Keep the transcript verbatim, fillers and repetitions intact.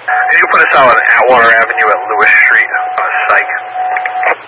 Can you put us out on Atwater Avenue at Lewis Street?